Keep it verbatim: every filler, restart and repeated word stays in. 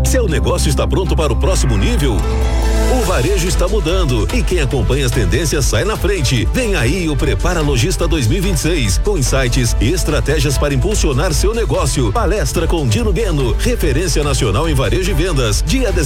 Seu negócio está pronto para o próximo nível? O varejo está mudando e quem acompanha as tendências sai na frente. Vem aí o Prepara Logista dois mil e vinte e seis, com insights e estratégias para impulsionar seu negócio. Palestra com Dino Gueno, referência nacional em varejo e vendas. Dia